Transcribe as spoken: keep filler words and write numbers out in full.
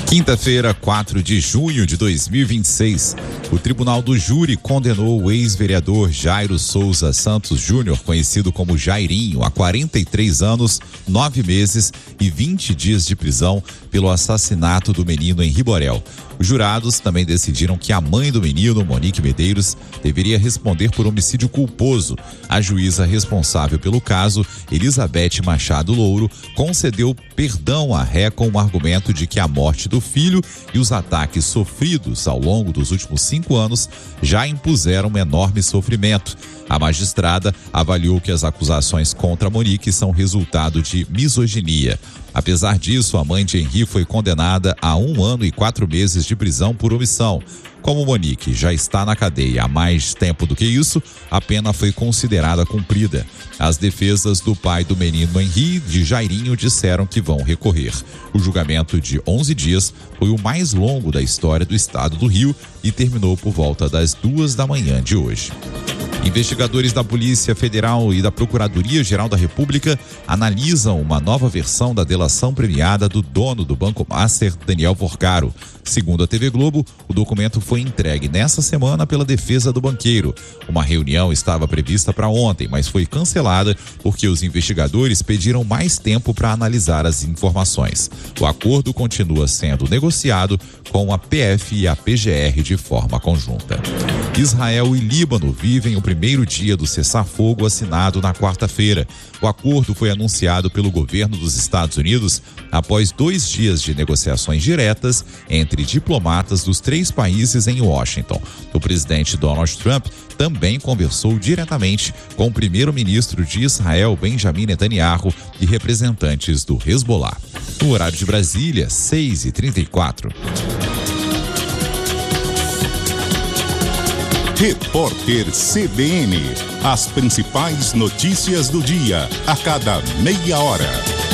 Quinta-feira, quatro de junho de dois mil e vinte e seis, o Tribunal do Júri condenou o ex-vereador Jairo Souza Santos Júnior, conhecido como Jairinho, a quarenta e três anos, nove meses e vinte dias de prisão pelo assassinato do menino em Riborel. Os jurados também decidiram que a mãe do menino, Monique Medeiros, deveria responder por homicídio culposo. A juíza responsável pelo caso, Elizabeth Machado Louro, concedeu perdão à ré com o argumento de que a morte do filho e os ataques sofridos ao longo dos últimos cinco anos já impuseram um enorme sofrimento. A magistrada avaliou que as acusações contra Monique são resultado de misoginia. Apesar disso, a mãe de Henri foi condenada a um ano e quatro meses de prisão por omissão. Como Monique já está na cadeia há mais tempo do que isso, a pena foi considerada cumprida. As defesas do pai do menino Henri e de Jairinho disseram que vão recorrer. O julgamento de onze dias foi o mais longo da história do estado do Rio e terminou por volta das duas da manhã de hoje. Investigadores da Polícia Federal e da Procuradoria-Geral da República analisam uma nova versão da delação premiada do dono do Banco Master, Daniel Porcaro. Segundo a T V Globo, o documento foi entregue nessa semana pela defesa do banqueiro. Uma reunião estava prevista para ontem, mas foi cancelada porque os investigadores pediram mais tempo para analisar as informações. O acordo continua sendo negociado com a P F e a P G R de forma conjunta. Israel e Líbano vivem o primeiro dia do cessar-fogo assinado na quarta-feira. O acordo foi anunciado pelo governo dos Estados Unidos após dois dias de negociações diretas entre diplomatas dos três países em Washington. O presidente Donald Trump também conversou diretamente com o primeiro-ministro de Israel, Benjamin Netanyahu, e representantes do Hezbollah. No horário de Brasília, seis e trinta e quatro. Repórter C B N. As principais notícias do dia, a cada meia hora.